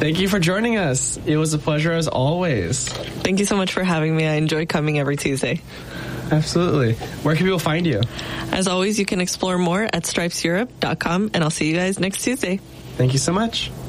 Thank you for joining us. It was a pleasure as always. Thank you so much for having me. I enjoy coming every Tuesday. Absolutely. Where can people find you? As always, you can explore more at stripeseurope.com, and I'll see you guys next Tuesday. Thank you so much.